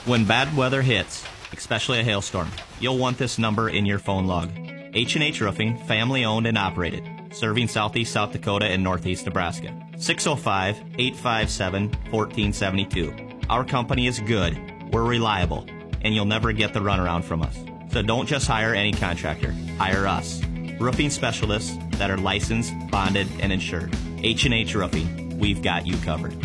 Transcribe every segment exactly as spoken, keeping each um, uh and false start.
When bad weather hits, especially a hailstorm, you'll want this number in your phone log. H and H Roofing, family owned and operated, serving southeast South Dakota and northeast Nebraska. six oh five, eight five seven, one four seven two. Our company is good, we're reliable, and you'll never get the runaround from us. So don't just hire any contractor, hire us. Roofing specialists that are licensed, bonded, and insured. H and H Roofing, we've got you covered.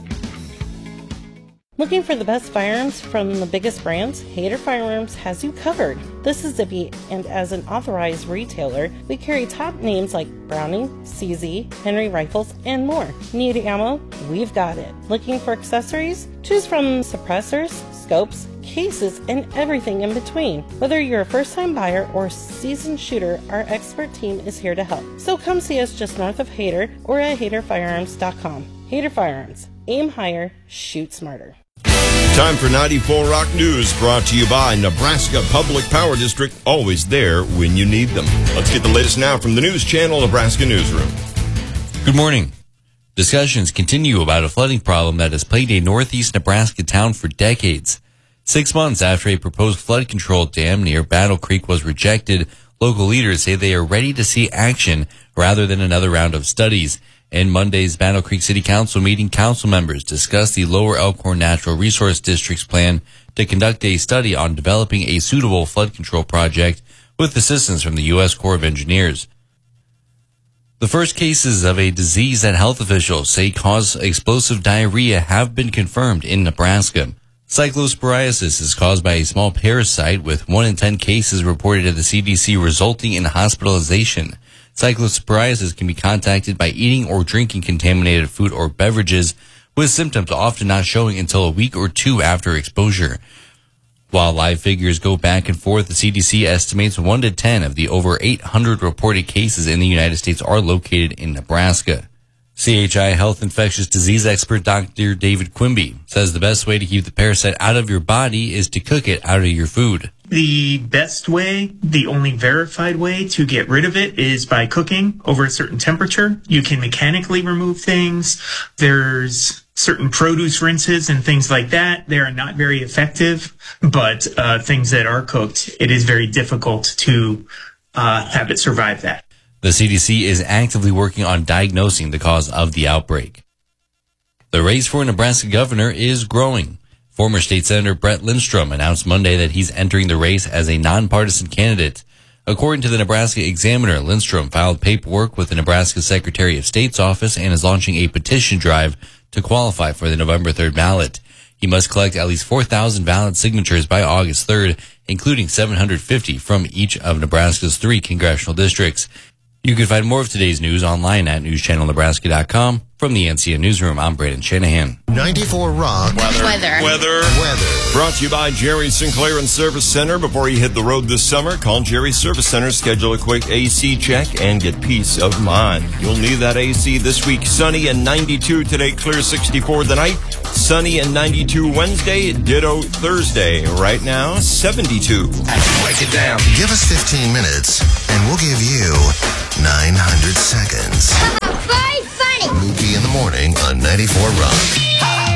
Looking for the best firearms from the biggest brands? Hayter Firearms has you covered. This is Zippy, and as an authorized retailer, we carry top names like Browning, C Z, Henry Rifles, and more. Need ammo? We've got it. Looking for accessories? Choose from suppressors, scopes, cases, and everything in between. Whether you're a first-time buyer or seasoned shooter, our expert team is here to help. So come see us just north of Hayter or at hayter firearms dot com. Hayter Firearms. Aim higher, shoot smarter. Time for ninety-four Rock News, brought to you by Nebraska Public Power District, always there when you need them. Let's get the latest now from the News Channel Nebraska Newsroom. Good morning. Discussions continue about a flooding problem that has plagued a northeast Nebraska town for decades. Six months after a proposed flood control dam near Battle Creek was rejected, local leaders say they are ready to see action rather than another round of studies. In Monday's Battle Creek City Council meeting, council members discussed the Lower Elkhorn Natural Resource District's plan to conduct a study on developing a suitable flood control project with assistance from the U S Corps of Engineers. The first cases of a disease that health officials say cause explosive diarrhea have been confirmed in Nebraska. Cyclosporiasis is caused by a small parasite, with one in ten cases reported at the C D C resulting in hospitalization. Cyclosporiasis can be contacted by eating or drinking contaminated food or beverages, with symptoms often not showing until a week or two after exposure. While live figures go back and forth, the C D C estimates one to ten of the over eight hundred reported cases in the United States are located in Nebraska. C H I Health infectious disease expert Doctor David Quimby says the best way to keep the parasite out of your body is to cook it out of your food. The best way, the only verified way to get rid of it is by cooking over a certain temperature. You can mechanically remove things. There's certain produce rinses and things like that. They are not very effective, but uh, things that are cooked, it is very difficult to uh, have it survive that. The C D C is actively working on diagnosing the cause of the outbreak. The race for Nebraska governor is growing. Former State Senator Brett Lindstrom announced Monday that he's entering the race as a nonpartisan candidate. According to the Nebraska Examiner, Lindstrom filed paperwork with the Nebraska Secretary of State's office and is launching a petition drive to qualify for the November third ballot. He must collect at least four thousand valid signatures by August third, including seven hundred fifty from each of Nebraska's three congressional districts. You can find more of today's news online at news channel nebraska dot com. From the N C N Newsroom, I'm Brandon Shanahan. ninety-four Rock. Weather. Weather. Weather. Weather. Brought to you by Jerry Sinclair and Service Center. Before you hit the road this summer, call Jerry Service Center, schedule a quick A C check, and get peace of mind. You'll need that A C this week. Sunny and ninety-two today, clear sixty-four tonight. Sunny and ninety-two Wednesday, ditto Thursday. Right now, seventy-two. Break it down. Give us fifteen minutes, and we'll give you nine hundred seconds. Very funny. Mookie in the morning on ninety-four Rock.